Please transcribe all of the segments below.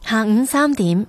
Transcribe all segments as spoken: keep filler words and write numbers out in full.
下午三點，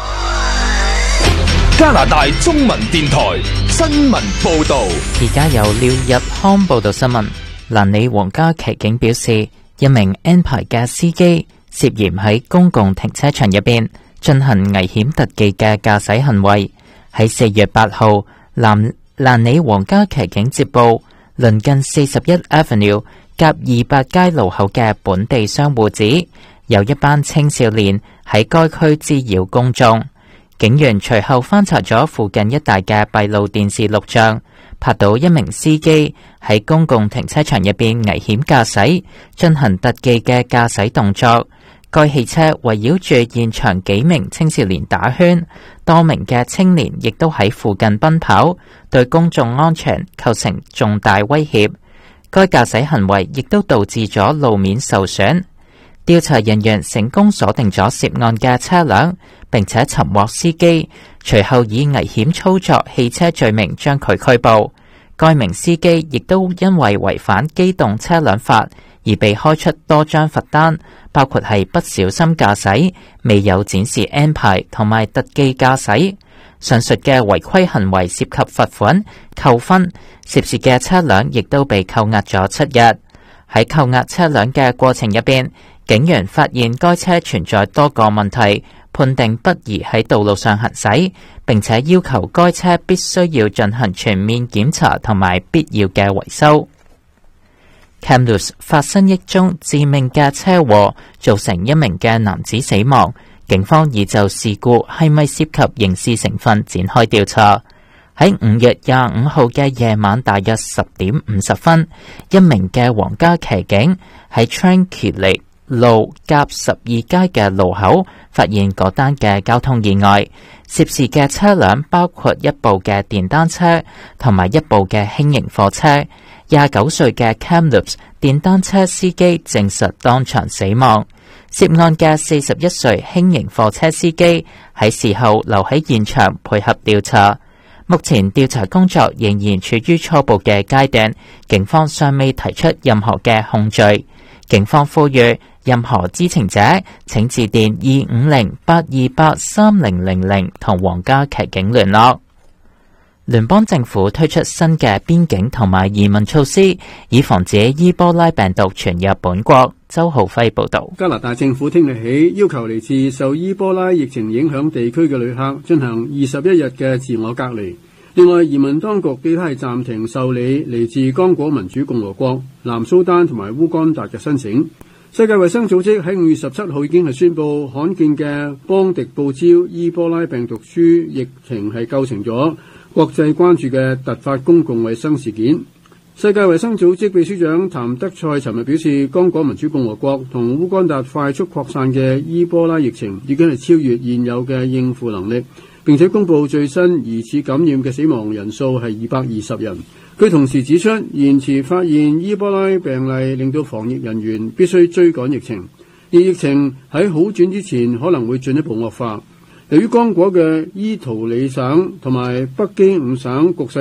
加拿大中文電台新聞報道。 而家由廖日康報道新聞。蘭里皇家騎警表示，一名 N 牌嘅司機涉嫌喺公共停車場入邊進行危險特技嘅駕駛行為。喺四月八號，蘭蘭里皇家騎警接報，鄰近四十一 Avenue 夾二百街路口嘅本地商戶指，有一班青少年喺該區滋擾公眾。警員隨後翻查咗附近一帶嘅閉路電視錄像，拍到一名司機喺公共停車場入邊危險駕駛，進行特技嘅駕駛動作。該汽車圍繞住現場幾名青少年打圈，多名嘅青年亦都喺附近奔跑，對公眾安全構成重大威脅。該駕駛行為亦都導致咗路面受損。調查人員成功鎖定咗涉案嘅車輛，並且尋獲司機，隨後以危險操作汽車罪名將佢拘捕。該名司機亦都因為違反機動車輛法而被開出多張罰單，包括係不小心駕駛、未有展示 N 牌同埋特技駕駛。上述嘅違規行為涉及罰款、扣分，涉事嘅車輛亦都被扣押咗七日。喺扣押車輛嘅過程入邊，警員發現該車存在多個問題，判定不宜喺道路上行駛，並且要求該車必須要進行全面檢查同埋必要嘅維修。Kamloops 發生一宗致命嘅車禍，造成一名嘅男子死亡。警方已就事故係咪涉及刑事成分展開調查。喺五月廿五號嘅夜晚大約十點五十分，一名嘅皇家騎警喺 Tranquilly 路夾十二街嘅路口發現嗰單嘅交通意外。涉事嘅車輛包括一部嘅電單車同埋一部嘅輕型貨車。廿九歲嘅 Kamloops 電單車司機證實當場死亡。涉案嘅四十一歲輕型貨車司機喺事後留喺現場配合調查。目前調查工作仍然處於初步嘅階段，警方尚未提出任何嘅控罪。警方呼籲任何知情者請致電二五零八二八三零零零同皇家騎警聯絡。聯邦政府推出新嘅邊境同埋移民措施，以防止伊波拉病毒傳入本國。周浩輝報道。 加拿大政府聽日起要求嚟自受伊波拉疫情影響地區嘅旅客進行二十一日嘅自我隔離。另外，移民當局亦都係暫停受理嚟自剛果民主共和國、南蘇丹同埋烏干達嘅申請。世界衛生組織喺五月十七號已經係宣布，罕見嘅邦迪布礁伊波拉病毒株疫情係構成咗國際關注嘅突發公共衛生事件。世界衛生組織秘書長譚德塞尋日表示，剛果民主共和國同烏干達快速擴散嘅伊波拉疫情已經係超越現有嘅應付能力，並且公布最新疑似感染嘅死亡人數係二百二十人。佢同時指出，延遲發現伊波拉病例令到防疫人員必須追趕疫情，而疫情喺好轉之前可能會進一步惡化。由於剛果嘅伊圖里省同埋北基五省局勢